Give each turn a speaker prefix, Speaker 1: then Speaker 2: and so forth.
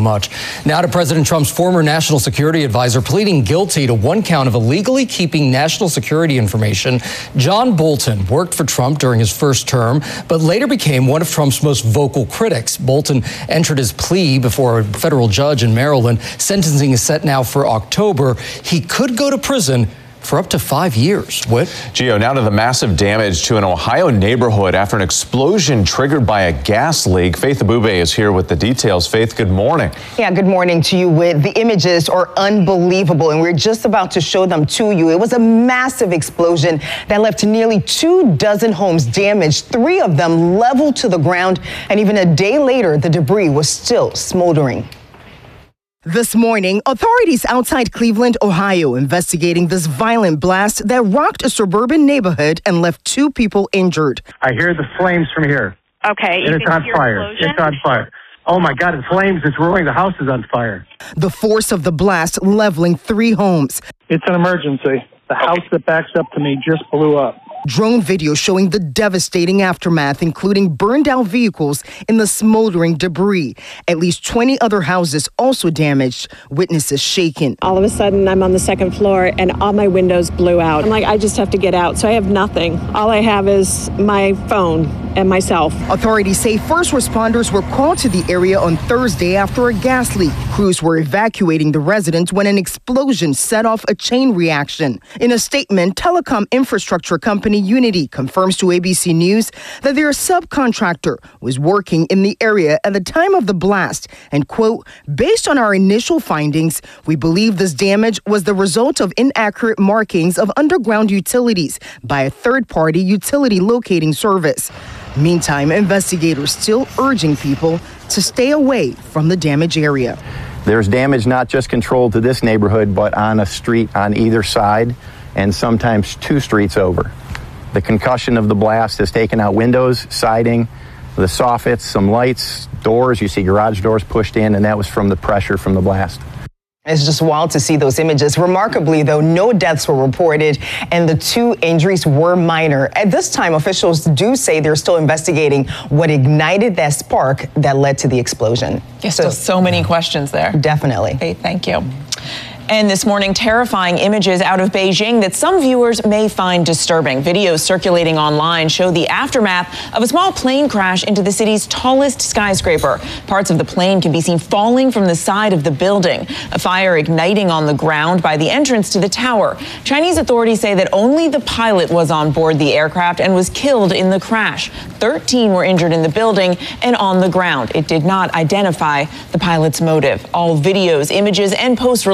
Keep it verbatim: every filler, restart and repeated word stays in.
Speaker 1: much. Now to President Trump's former national security advisor pleading guilty to one count of illegally keeping national security information. John Bolton worked for Trump during his first term, but later became one of Trump's most vocal critics. Bolton entered his plea before a federal judge in Maryland. Sentencing is set now for October. He could go to prison for up to five years. Whit?
Speaker 2: Gio, now to the massive damage to an Ohio neighborhood after an explosion triggered by a gas leak. Faith Abube is here with the details. Faith, good morning.
Speaker 3: Yeah, good morning to you, Whit. The images are unbelievable, and we're just about to show them to you. It was a massive explosion that left nearly two dozen homes damaged, three of them leveled to the ground, and even a day later, the debris was still smoldering. This morning, authorities outside Cleveland, Ohio, investigating this violent blast that rocked a suburban neighborhood and left two people injured.
Speaker 4: I hear the flames from here.
Speaker 5: Okay.
Speaker 4: And it's on fire. It's on fire. Oh my God, it's flames. It's roaring. The house is on fire.
Speaker 3: The force of the blast leveling three homes.
Speaker 6: It's an emergency. The house that backs up to me just blew up.
Speaker 3: Drone video showing the devastating aftermath, including burned out vehicles in the smoldering debris. At least twenty other houses also damaged, witnesses shaken.
Speaker 5: All of a sudden, I'm on the second floor and all my windows blew out. I'm like, I just have to get out. So I have nothing. All I have is my phone and myself.
Speaker 3: Authorities say first responders were called to the area on Thursday after a gas leak. Crews were evacuating the residents when an explosion set off a chain reaction. In a statement, telecom infrastructure company Unity confirms to A B C News that their subcontractor was working in the area at the time of the blast and, quote, based on our initial findings, we believe this damage was the result of inaccurate markings of underground utilities by a third-party utility locating service. Meantime, investigators still urging people to stay away from the damaged area.
Speaker 7: There's damage not just controlled to this neighborhood, but on a street on either side and sometimes two streets over. The concussion of the blast has taken out windows, siding, the soffits, some lights, doors. You see garage doors pushed in, and that was from the pressure from the blast.
Speaker 3: It's just wild to see those images. Remarkably, though, no deaths were reported, and the two injuries were minor. At this time, officials do say they're still investigating what ignited that spark that led to the explosion.
Speaker 8: Yes, so, so many questions there.
Speaker 3: Definitely.
Speaker 8: Faith, thank you. And this morning, terrifying images out of Beijing that some viewers may find disturbing. Videos circulating online show the aftermath of a small plane crash into the city's tallest skyscraper. Parts of the plane can be seen falling from the side of the building. A fire igniting on the ground by the entrance to the tower. Chinese authorities say that only the pilot was on board the aircraft and was killed in the crash. thirteen were injured in the building and on the ground. It did not identify the pilot's motive. All videos, images, and posts